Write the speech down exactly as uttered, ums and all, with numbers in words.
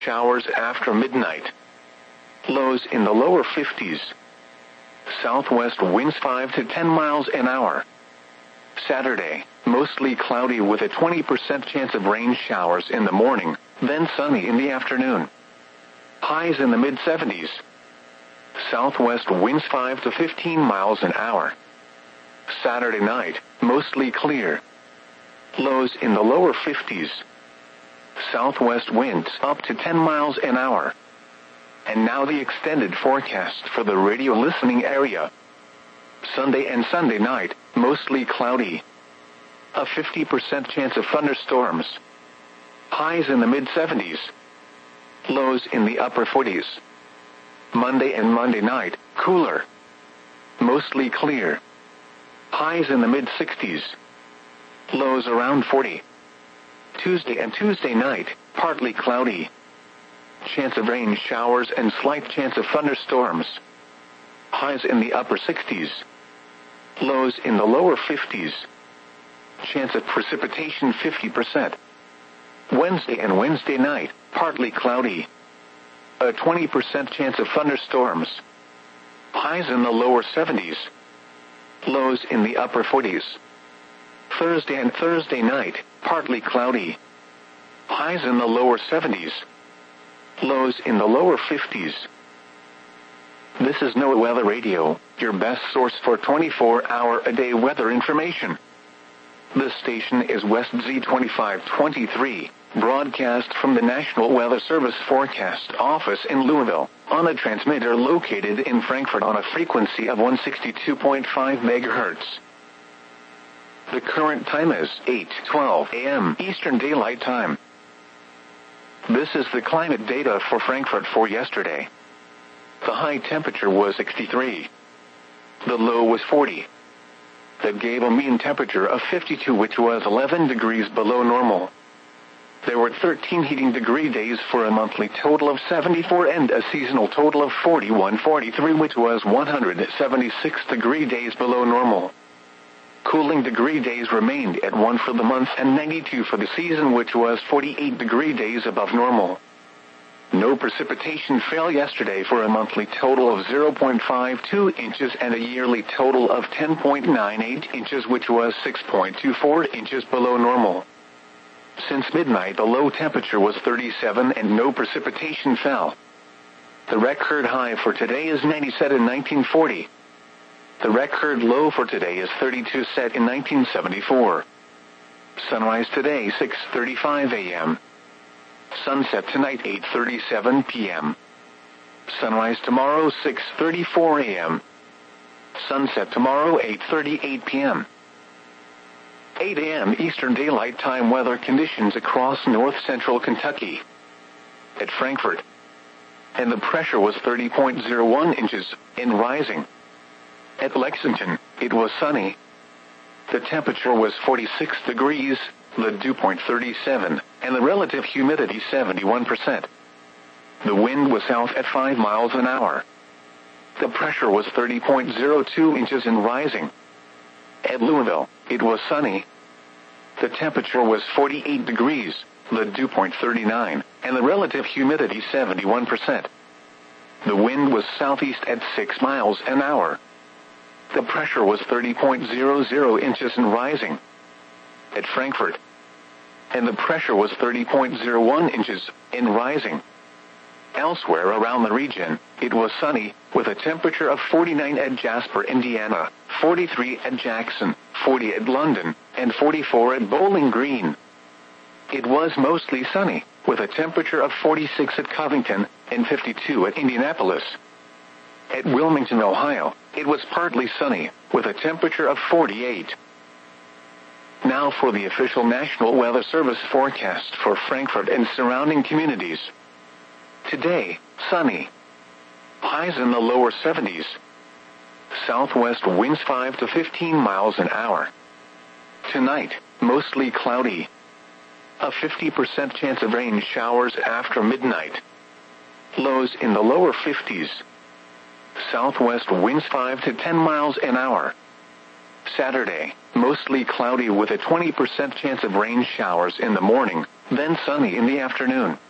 showers after midnight. Lows in the lower fifties. Southwest winds five to ten miles an hour. Saturday, mostly cloudy with a twenty percent chance of rain showers in the morning, then sunny in the afternoon. Highs in the mid seventies. Southwest winds five to fifteen miles an hour. Saturday night, mostly clear. Lows in the lower fifties. Southwest winds up to ten miles an hour. And now the extended forecast for the radio listening area. Sunday and Sunday night, mostly cloudy. A fifty percent chance of thunderstorms. Highs in the mid seventies. Lows in the upper forties. Monday and Monday night, cooler. Mostly clear. Highs in the mid sixties. Lows around forty. Tuesday and Tuesday night, partly cloudy. Chance of rain showers and slight chance of thunderstorms. Highs in the upper sixties. Lows in the lower fifties. Chance of precipitation fifty percent. Wednesday and Wednesday night, partly cloudy. A twenty percent chance of thunderstorms. Highs in the lower seventies. Lows in the upper forties. Thursday and Thursday night, partly cloudy. Highs in the lower seventies. Lows in the lower fifties. This is NOAA Weather Radio, your best source for twenty-four hour a day weather information. This station is West Z twenty-five twenty-three, broadcast from the National Weather Service Forecast Office in Louisville, on a transmitter located in Frankfort on a frequency of one sixty-two point five megahertz. The current time is eight twelve a m Eastern Daylight Time. This is the climate data for Frankfort for yesterday. The high temperature was sixty-three. The low was forty. That gave a mean temperature of fifty-two, which was eleven degrees below normal. There were thirteen heating degree days for a monthly total of seventy-four and a seasonal total of forty-one forty-three, which was one hundred seventy-six degree days below normal. Cooling degree days remained at one for the month and ninety-two for the season, which was forty-eight degree days above normal. No precipitation fell yesterday for a monthly total of zero point five two inches and a yearly total of ten point nine eight inches, which was six point two four inches below normal. Since midnight, the low temperature was thirty-seven and no precipitation fell. The record high for today is ninety, set in nineteen forty. The record low for today is thirty-two, set in nineteen seventy-four. Sunrise today, six thirty-five a m Sunset tonight, eight thirty-seven p m Sunrise tomorrow, six thirty-four a m Sunset tomorrow, eight thirty-eight p m eight a m Eastern Daylight Time weather conditions across north-central Kentucky. At Frankfort. And the pressure was thirty point zero one inches, and rising. At Lexington, it was sunny. The temperature was forty-six degrees, the dew point thirty-seven, and the relative humidity seventy-one percent. The wind was south at five miles an hour. The pressure was thirty point zero two inches and rising. At Louisville, it was sunny. The temperature was forty-eight degrees, the dew point thirty-nine, and the relative humidity seventy-one percent. The wind was southeast at six miles an hour. The pressure was thirty point zero zero inches and rising. At Frankfort. And the pressure was thirty point zero one inches, and rising. Elsewhere around the region, it was sunny, with a temperature of forty-nine at Jasper, Indiana, forty-three at Jackson, forty at London, and forty-four at Bowling Green. It was mostly sunny, with a temperature of forty-six at Covington, and fifty-two at Indianapolis. At Wilmington, Ohio, it was partly sunny, with a temperature of forty-eight. Now for the official National Weather Service forecast for Frankfort and surrounding communities. Today, sunny. Highs in the lower seventies. Southwest winds five to fifteen miles an hour. Tonight, mostly cloudy. A fifty percent chance of rain showers after midnight. Lows in the lower fifties. Southwest winds five to ten miles an hour. Saturday, mostly cloudy with a twenty percent chance of rain showers in the morning, then sunny in the afternoon.